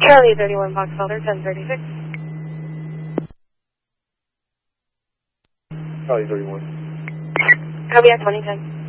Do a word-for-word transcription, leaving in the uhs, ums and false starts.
Charlie thirty-one, Foxfelder, ten thirty-six. Charlie thirty-one. Copy at twenty ten.